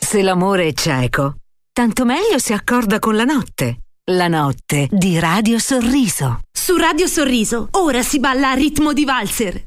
Se l'amore è cieco, tanto meglio si accorda con la notte. La notte di Radio Sorriso. Su Radio Sorriso, ora si balla a ritmo di valzer.